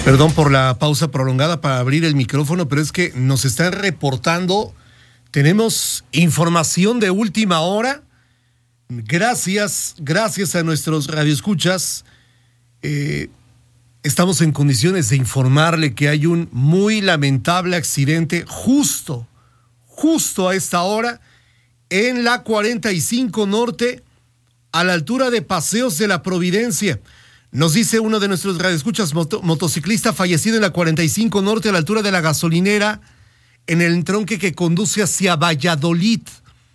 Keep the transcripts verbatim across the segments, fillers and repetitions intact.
Perdón por la pausa prolongada para abrir el micrófono, pero es que nos están reportando, tenemos información de última hora. Gracias, gracias a nuestros radioescuchas. Eh, estamos en condiciones de informarle que hay un muy lamentable accidente justo, justo a esta hora, en la cuarenta y cinco Norte, a la altura de Paseos de la Providencia. Nos dice uno de nuestros radioescuchas, moto, motociclista fallecido en la cuarenta y cinco Norte, a la altura de la gasolinera, en el entronque que conduce hacia Valladolid.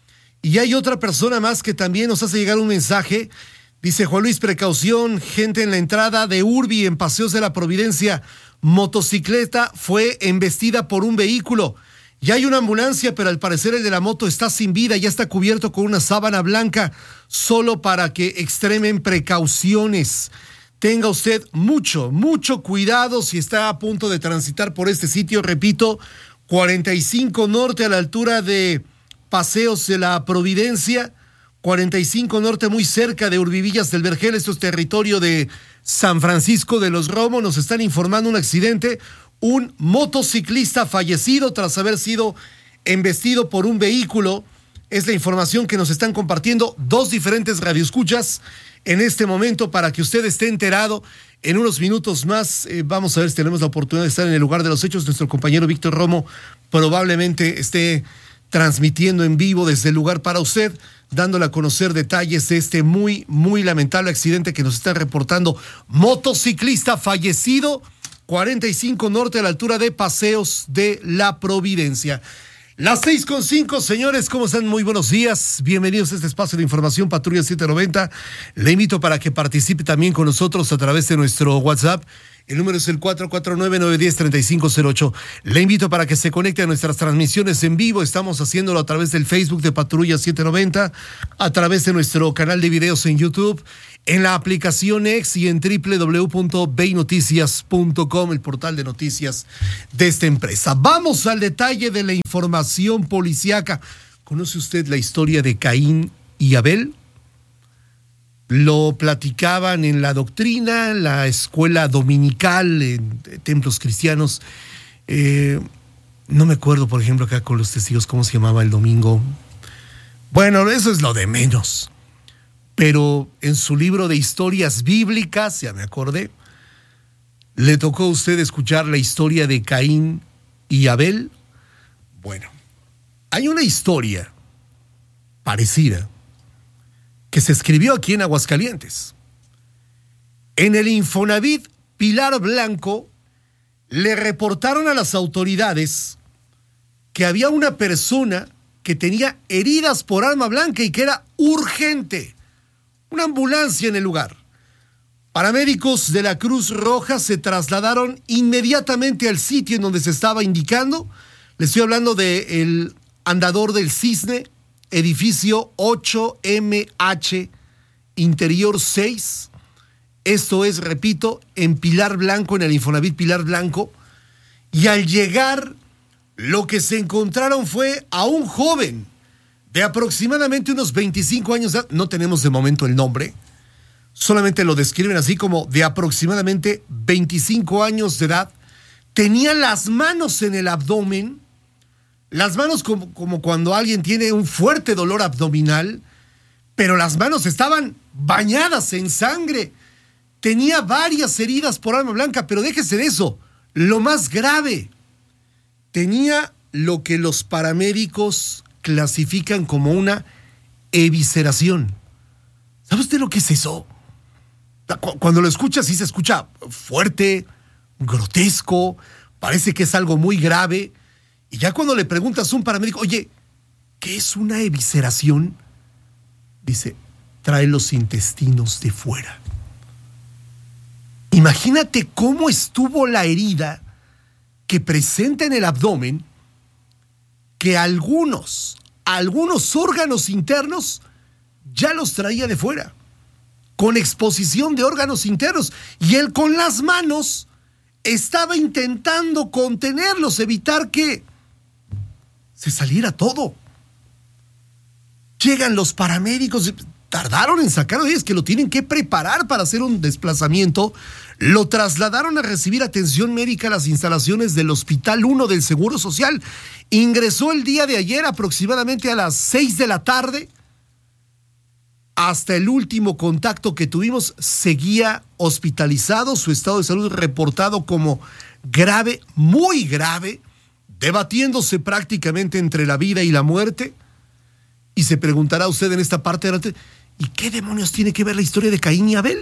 Y hay otra persona más que también nos hace llegar un mensaje. Dice: Juan Luis, precaución, gente en la entrada de Urbi, en Paseos de la Providencia. Motocicleta fue embestida por un vehículo. Ya hay una ambulancia, pero al parecer el de la moto está sin vida, ya está cubierto con una sábana blanca, solo para que extremen precauciones. Tenga usted mucho, mucho cuidado si está a punto de transitar por este sitio. Repito, cuarenta y cinco Norte, a la altura de Paseos de la Providencia. cuarenta y cinco Norte, muy cerca de Urbivillas del Vergel. Esto es territorio de San Francisco de los Romos. Nos están informando un accidente. Un motociclista fallecido tras haber sido embestido por un vehículo. Es la información que nos están compartiendo dos diferentes radioescuchas en este momento, para que usted esté enterado. En unos minutos más eh, vamos a ver si tenemos la oportunidad de estar en el lugar de los hechos. Nuestro compañero Víctor Romo probablemente esté transmitiendo en vivo desde el lugar para usted, dándole a conocer detalles de este muy, muy lamentable accidente que nos están reportando. Motociclista fallecido, cuarenta y cinco Norte, a la altura de Paseos de la Providencia. Las seis con cinco, señores, ¿cómo están? Muy buenos días. Bienvenidos a este espacio de información Patrulla setecientos noventa. Le invito para que participe también con nosotros a través de nuestro WhatsApp. El número es el cuatro cuatro nueve, nueve uno cero, tres cinco cero ocho. Le invito para que se conecte a nuestras transmisiones en vivo. Estamos haciéndolo a través del Facebook de Patrulla setecientos noventa, a través de nuestro canal de videos en YouTube, en la aplicación X y en doble u doble u doble u punto vei noticias punto com, el portal de noticias de esta empresa. Vamos al detalle de la información policíaca. ¿Conoce usted la historia de Caín y Abel? Lo platicaban en la doctrina, en la escuela dominical, en templos cristianos. Eh, no me acuerdo, por ejemplo, acá con los testigos, ¿cómo se llamaba el domingo? Bueno, eso es lo de menos. Pero en su libro de historias bíblicas, ya me acordé, ¿le tocó a usted escuchar la historia de Caín y Abel? Bueno, hay una historia parecida que se escribió aquí en Aguascalientes. En el Infonavit Pilar Blanco le reportaron a las autoridades que había una persona que tenía heridas por arma blanca y que era urgente una ambulancia en el lugar. Paramédicos de la Cruz Roja se trasladaron inmediatamente al sitio en donde se estaba indicando. Les estoy hablando del Andador del Cisne, edificio ocho M H, interior seis. Esto es, repito, en Pilar Blanco, en el Infonavit Pilar Blanco. Y al llegar, lo que se encontraron fue a un joven de aproximadamente unos veinticinco años de edad. No tenemos de momento el nombre, solamente lo describen así como de aproximadamente veinticinco años de edad. Tenía las manos en el abdomen, las manos como, como cuando alguien tiene un fuerte dolor abdominal, pero las manos estaban bañadas en sangre. Tenía varias heridas por arma blanca, pero déjese de eso, lo más grave, tenía lo que los paramédicos clasifican como una evisceración. ¿Sabe usted lo que es eso? Cuando lo escucha, sí se escucha fuerte, grotesco, parece que es algo muy grave. Y ya cuando le preguntas a un paramédico, oye, ¿qué es una evisceración? Dice, trae los intestinos de fuera. Imagínate cómo estuvo la herida que presenta en el abdomen, que algunos, algunos órganos internos ya los traía de fuera, con exposición de órganos internos, y él con las manos estaba intentando contenerlos, evitar que se saliera todo. Llegan los paramédicos, tardaron en sacarlo, es que lo tienen que preparar para hacer un desplazamiento, Lo trasladaron a recibir atención médica a las instalaciones del Hospital uno del Seguro Social. Ingresó el día de ayer aproximadamente a las seis de la tarde. Hasta el último contacto que tuvimos, seguía hospitalizado, su estado de salud reportado como grave, muy grave, debatiéndose prácticamente entre la vida y la muerte. Y se preguntará usted en esta parte de la... ¿Y qué demonios tiene que ver la historia de Caín y Abel?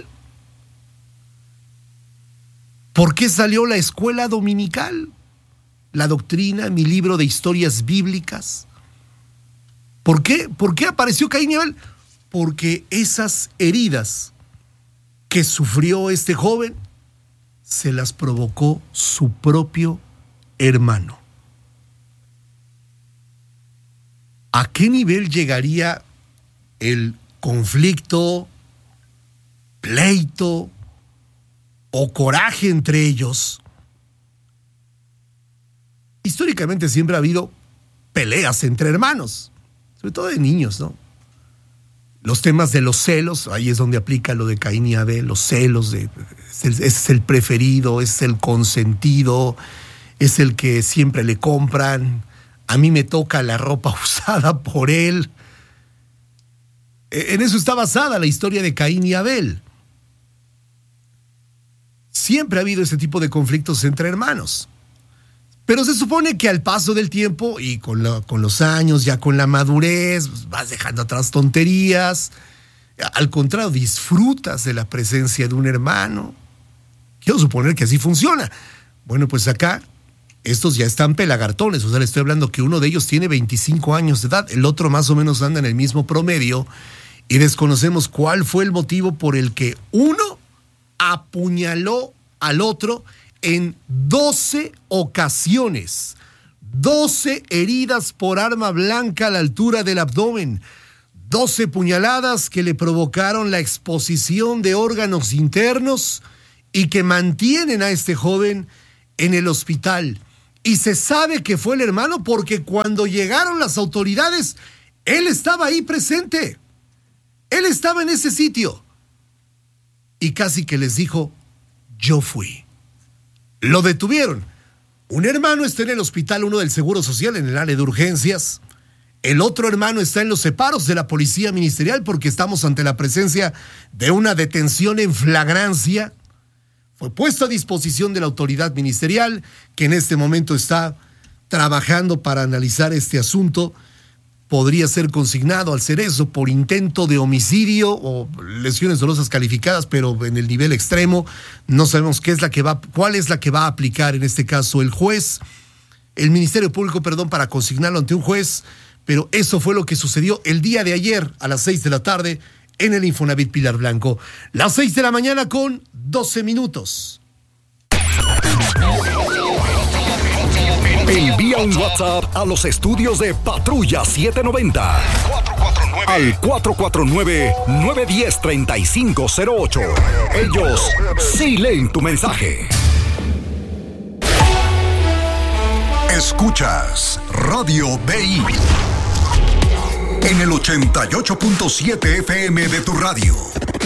¿Por qué salió la escuela dominical? La doctrina, mi libro de historias bíblicas. ¿Por qué? ¿Por qué apareció Caín y Abel? Porque esas heridas que sufrió este joven se las provocó su propio hermano. ¿A qué nivel llegaría el conflicto, pleito o coraje entre ellos? Históricamente siempre ha habido peleas entre hermanos, sobre todo de niños, ¿no? Los temas de los celos, ahí es donde aplica lo de Caín y Abel, los celos, de, ese es el preferido, es el consentido, es el que siempre le compran. A mí me toca la ropa usada por él. En eso está basada la historia de Caín y Abel. Siempre ha habido ese tipo de conflictos entre hermanos. Pero se supone que al paso del tiempo y con, la, con los años, ya con la madurez, pues vas dejando atrás tonterías. Al contrario, disfrutas de la presencia de un hermano. Quiero suponer que así funciona. Bueno, pues acá estos ya están pelagartones, o sea, le estoy hablando que uno de ellos tiene veinticinco años de edad, el otro más o menos anda en el mismo promedio, y desconocemos cuál fue el motivo por el que uno apuñaló al otro en doce ocasiones, doce heridas por arma blanca a la altura del abdomen, doce puñaladas que le provocaron la exposición de órganos internos y que mantienen a este joven en el hospital. Y se sabe que fue el hermano porque cuando llegaron las autoridades, él estaba ahí presente. Él estaba en ese sitio. Y casi que les dijo, yo fui. Lo detuvieron. Un hermano está en el Hospital uno del Seguro Social en el área de urgencias. El otro hermano está en los separos de la Policía Ministerial porque estamos ante la presencia de una detención en flagrancia. Fue puesto a disposición de la autoridad ministerial, que en este momento está trabajando para analizar este asunto. Podría ser consignado al Cerezo por intento de homicidio o lesiones dolosas calificadas, pero en el nivel extremo. No sabemos qué es la que va, cuál es la que va a aplicar en este caso el juez, el Ministerio Público, perdón, para consignarlo ante un juez. Pero eso fue lo que sucedió el día de ayer a las seis de la tarde en el Infonavit Pilar Blanco. Las seis de la mañana con doce minutos. Envía un WhatsApp a los estudios de Patrulla setecientos noventa al cuatro cuatro nueve, nueve uno cero, tres cinco cero ocho. Ellos sí leen tu mensaje. Escuchas Radio B I en el ochenta y ocho punto siete F M de tu radio.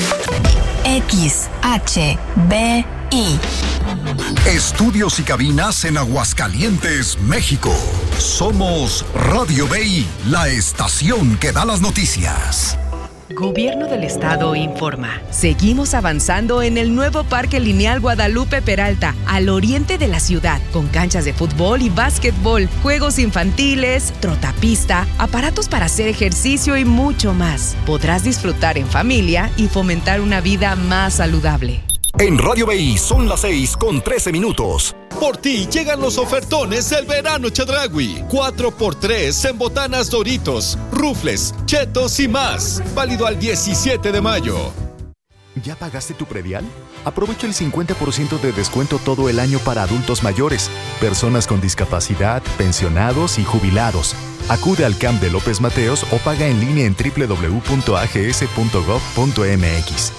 X H B I. Estudios y cabinas en Aguascalientes, México. Somos Radio B I, la estación que da las noticias. Gobierno del Estado informa. Seguimos avanzando en el nuevo Parque Lineal Guadalupe Peralta, al oriente de la ciudad, con canchas de fútbol y básquetbol, juegos infantiles, trotapista, aparatos para hacer ejercicio y mucho más. Podrás disfrutar en familia y fomentar una vida más saludable. En Radio B I son las seis con trece minutos. Por ti llegan los ofertones del verano Chedraui. cuatro por tres en botanas Doritos, rufles, chetos y más. Válido al diecisiete de mayo. ¿Ya pagaste tu predial? Aprovecha el cincuenta por ciento de descuento todo el año para adultos mayores, personas con discapacidad, pensionados y jubilados. Acude al C A M de López Mateos o paga en línea en doble u doble u doble u punto a g s punto gov punto m x.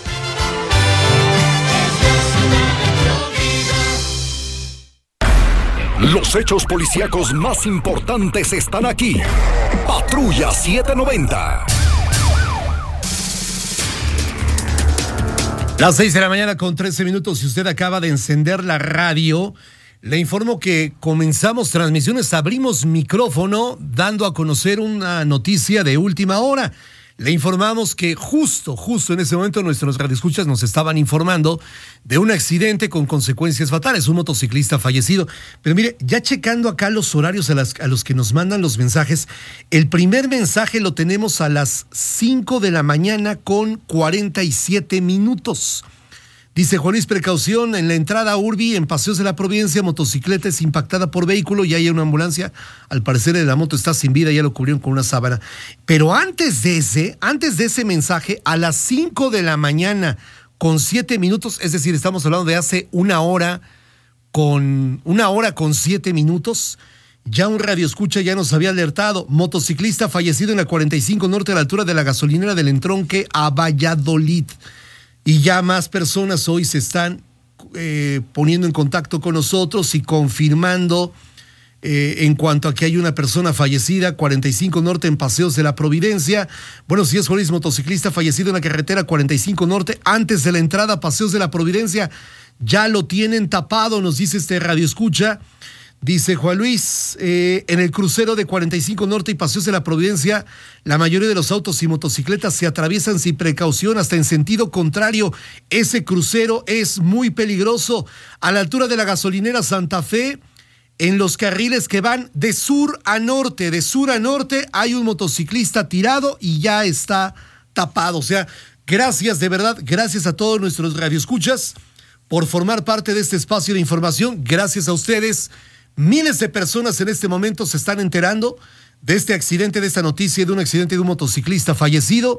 Los hechos policíacos más importantes están aquí. Patrulla setecientos noventa. Las seis de la mañana con trece minutos. Si usted acaba de encender la radio, le informo que comenzamos transmisiones, abrimos micrófono dando a conocer una noticia de última hora. Le informamos que justo, justo en ese momento nuestros radioescuchas nos estaban informando de un accidente con consecuencias fatales, un motociclista fallecido. Pero mire, ya checando acá los horarios a, las, a los que nos mandan los mensajes, el primer mensaje lo tenemos a las cinco de la mañana con cuarenta y siete minutos. Dice Juan Luis, precaución en la entrada a Urbi, en Paseos de la Providencia, motocicleta es impactada por vehículo y hay una ambulancia. Al parecer la moto está sin vida, ya lo cubrieron con una sábana. Pero antes de ese, antes de ese mensaje, a las cinco de la mañana con siete minutos, es decir, estamos hablando de hace una hora con una hora con siete minutos, ya un radioescucha ya nos había alertado. Motociclista fallecido en la cuarenta y cinco Norte a la altura de la gasolinera del Entronque a Valladolid. Y ya más personas hoy se están eh, poniendo en contacto con nosotros y confirmando eh, en cuanto a que hay una persona fallecida, cuarenta y cinco Norte en Paseos de la Providencia. Buenos días, Juan Luis, motociclista fallecido en la carretera cuarenta y cinco Norte, antes de la entrada a Paseos de la Providencia. Ya lo tienen tapado, nos dice este radioescucha. Dice Juan Luis, eh, en el crucero de cuarenta y cinco Norte y Paseos de la Providencia, la mayoría de los autos y motocicletas se atraviesan sin precaución hasta en sentido contrario. Ese crucero es muy peligroso. A la altura de la gasolinera Santa Fe, en los carriles que van de sur a norte, de sur a norte, hay un motociclista tirado y ya está tapado. O sea, gracias de verdad, gracias a todos nuestros radioescuchas por formar parte de este espacio de información. Gracias a ustedes. Miles de personas en este momento se están enterando de este accidente, de esta noticia de un accidente de un motociclista fallecido,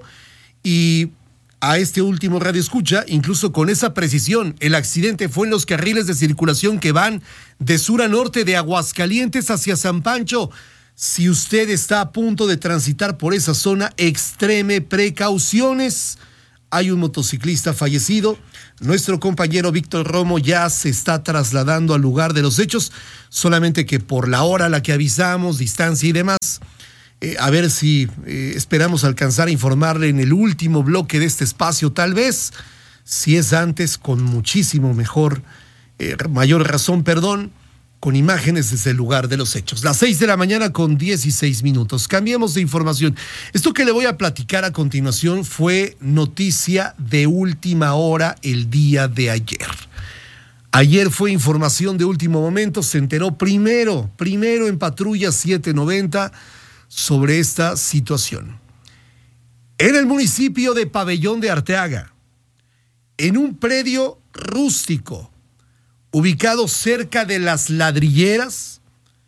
y a este último radioescucha, incluso con esa precisión, el accidente fue en los carriles de circulación que van de sur a norte, de Aguascalientes hacia San Pancho. Si usted está a punto de transitar por esa zona, extreme precauciones. Hay un motociclista fallecido. Nuestro compañero Víctor Romo ya se está trasladando al lugar de los hechos, solamente que por la hora a la que avisamos, distancia y demás, eh, a ver si eh, esperamos alcanzar a informarle en el último bloque de este espacio, tal vez, si es antes, con muchísimo mejor, eh, mayor razón, perdón, con imágenes desde el lugar de los hechos. Las seis de la mañana con dieciséis minutos. Cambiemos de información. Esto que le voy a platicar a continuación fue noticia de última hora el día de ayer. Ayer fue información de último momento, se enteró primero, primero en Patrulla setecientos noventa sobre esta situación. En el municipio de Pabellón de Arteaga, en un predio rústico, ubicado cerca de las ladrilleras,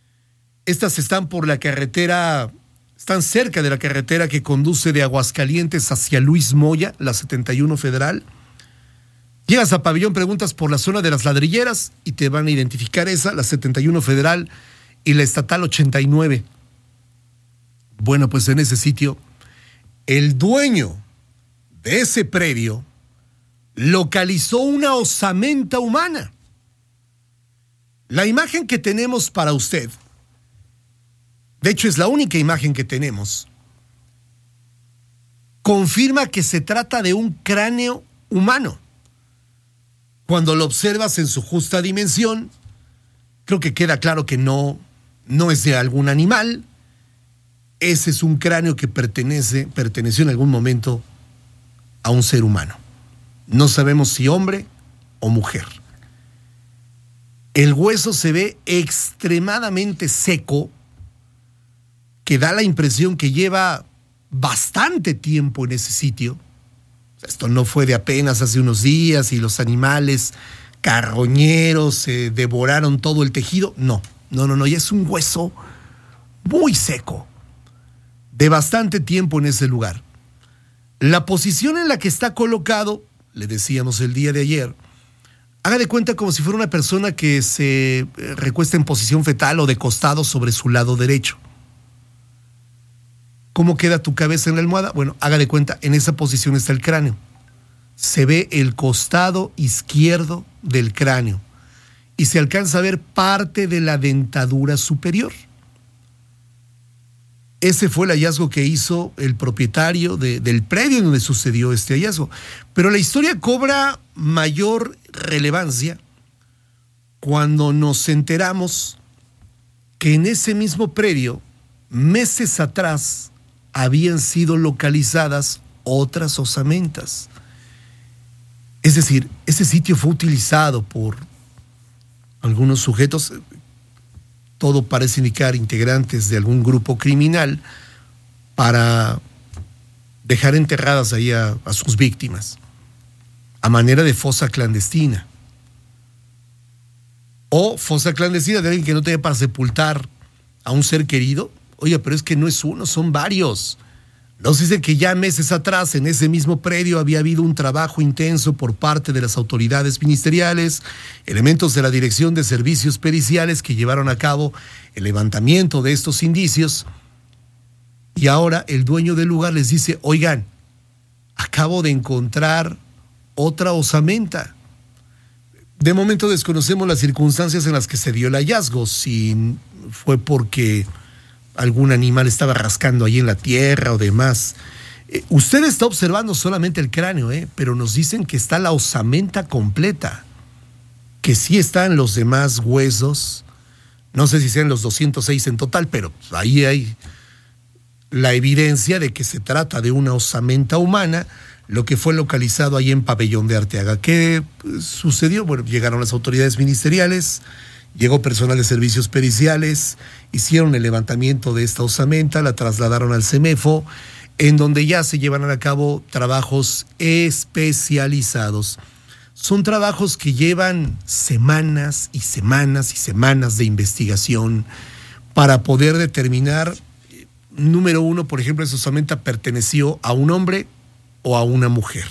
estas están por la carretera, están cerca de la carretera que conduce de Aguascalientes hacia Luis Moya, la setenta y uno Federal. Llegas a Pabellón, preguntas por la zona de las ladrilleras y te van a identificar esa, la setenta y uno Federal y la estatal ochenta y nueve. Bueno, pues en ese sitio, el dueño de ese predio localizó una osamenta humana. La imagen que tenemos para usted, de hecho es la única imagen que tenemos, confirma que se trata de un cráneo humano. Cuando lo observas en su justa dimensión, creo que queda claro que no, no es de algún animal. Ese es un cráneo que pertenece, perteneció en algún momento a un ser humano. No sabemos si hombre o mujer. El hueso se ve extremadamente seco, que da la impresión que lleva bastante tiempo en ese sitio. Esto no fue de apenas hace unos días y los animales carroñeros se devoraron todo el tejido. No, no, no, no, ya es un hueso muy seco, de bastante tiempo en ese lugar. La posición en la que está colocado, le decíamos el día de ayer, haga de cuenta como si fuera una persona que se recuesta en posición fetal o de costado sobre su lado derecho. ¿Cómo queda tu cabeza en la almohada? Bueno, haga de cuenta, en esa posición está el cráneo. Se ve el costado izquierdo del cráneo y se alcanza a ver parte de la dentadura superior. Ese fue el hallazgo que hizo el propietario de, del predio en donde sucedió este hallazgo. Pero la historia cobra mayor relevancia cuando nos enteramos que en ese mismo predio, meses atrás, habían sido localizadas otras osamentas. Es decir, ese sitio fue utilizado por algunos sujetos, todo parece indicar integrantes de algún grupo criminal, para dejar enterradas ahí a, a sus víctimas, a manera de fosa clandestina. O fosa clandestina de alguien que no tenía para sepultar a un ser querido. Oye, pero es que no es uno, son varios. Nos dicen que ya meses atrás en ese mismo predio había habido un trabajo intenso por parte de las autoridades ministeriales, elementos de la Dirección de Servicios Periciales que llevaron a cabo el levantamiento de estos indicios, y ahora el dueño del lugar les dice: oigan, acabo de encontrar otra osamenta. De momento desconocemos las circunstancias en las que se dio el hallazgo, si fue porque algún animal estaba rascando ahí en la tierra o demás. Eh, usted está observando solamente el cráneo, eh, pero nos dicen que está la osamenta completa, que sí están los demás huesos. No sé si sean los doscientos seis en total, pero ahí hay la evidencia de que se trata de una osamenta humana, lo que fue localizado ahí en Pabellón de Arteaga. ¿Qué sucedió? Bueno, llegaron las autoridades ministeriales, llegó personal de servicios periciales, hicieron el levantamiento de esta osamenta, la trasladaron al CEMEFO, en donde ya se llevan a cabo trabajos especializados. Son trabajos que llevan semanas y semanas y semanas de investigación para poder determinar, número uno, por ejemplo, esa osamenta perteneció a un hombre o a una mujer.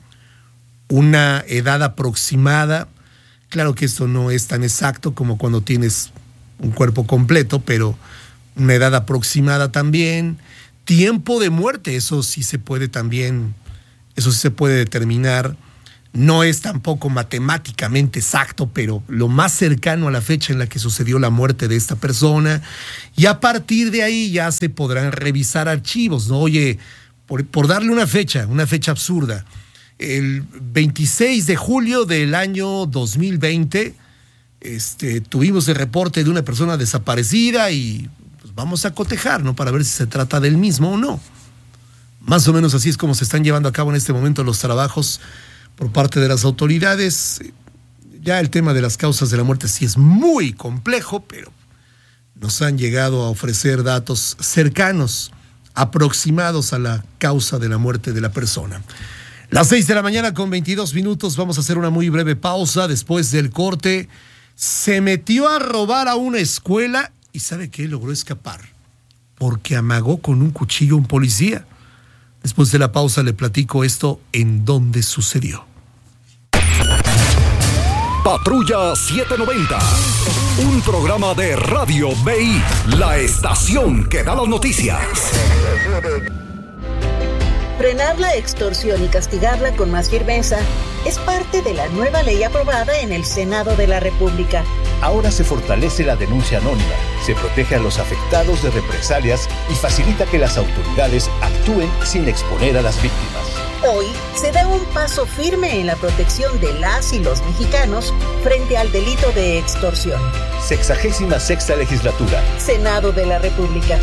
Una edad aproximada. Claro que esto no es tan exacto como cuando tienes un cuerpo completo, pero una edad aproximada también. Tiempo de muerte, eso sí se puede también, eso sí se puede determinar. No es tampoco matemáticamente exacto, pero lo más cercano a la fecha en la que sucedió la muerte de esta persona. Y a partir de ahí ya se podrán revisar archivos, ¿no? Oye, por, por darle una fecha, una fecha absurda, el veintiséis de julio del año dos mil veinte, este, tuvimos el reporte de una persona desaparecida y pues vamos a cotejar, ¿no? Para ver si se trata del mismo o no. Más o menos así es como se están llevando a cabo en este momento los trabajos por parte de las autoridades. Ya el tema de las causas de la muerte sí es muy complejo, pero nos han llegado a ofrecer datos cercanos, aproximados a la causa de la muerte de la persona. Las seis de la mañana con veintidós minutos, vamos a hacer una muy breve pausa. Después del corte, se metió a robar a una escuela y ¿sabe qué? Logró escapar porque amagó con un cuchillo a un policía. Después de la pausa le platico esto en dónde sucedió. Patrulla setecientos noventa, un programa de Radio B I, la estación que da las noticias. Frenar la extorsión y castigarla con más firmeza es parte de la nueva ley aprobada en el Senado de la República. Ahora se fortalece la denuncia anónima, se protege a los afectados de represalias y facilita que las autoridades actúen sin exponer a las víctimas. Hoy se da un paso firme en la protección de las y los mexicanos frente al delito de extorsión. Sexagésima sexta legislatura. Senado de la República.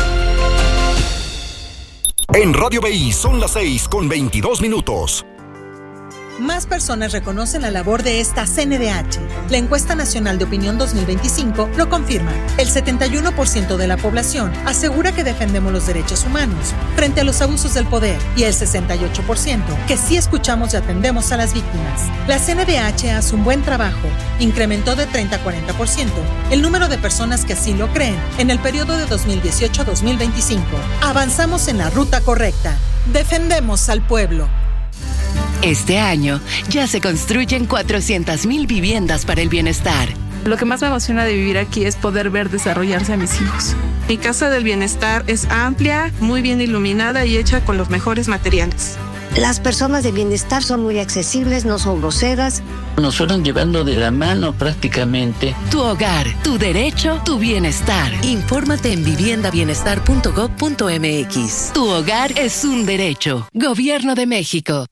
En Radio B I son las seis con veintidós minutos. Más personas reconocen la labor de esta C N D H. La Encuesta Nacional de Opinión dos mil veinticinco lo confirma. El setenta y uno por ciento de la población asegura que defendemos los derechos humanos frente a los abusos del poder y el sesenta y ocho por ciento que sí escuchamos y atendemos a las víctimas. La C N D H hace un buen trabajo. Incrementó de treinta a cuarenta por ciento el número de personas que así lo creen en el periodo de dos mil dieciocho a dos mil veinticinco. Avanzamos en la ruta correcta. Defendemos al pueblo. Este año ya se construyen cuatrocientas mil viviendas para el bienestar. Lo que más me emociona de vivir aquí es poder ver desarrollarse a mis hijos. Mi casa del bienestar es amplia, muy bien iluminada y hecha con los mejores materiales. Las personas de bienestar son muy accesibles, no son groseras. Nos fueron llevando de la mano prácticamente. Tu hogar, tu derecho, tu bienestar. Infórmate en vivienda bienestar punto gob punto eme equis. Tu hogar es un derecho. Gobierno de México.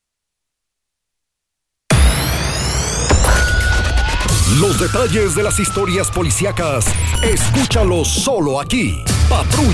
Los detalles de las historias policíacas, escúchalos solo aquí. Patrulla